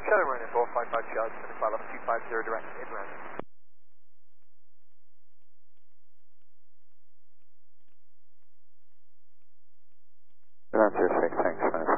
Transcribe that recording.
Shadow running 455 yards, 25 level 250 direct inland.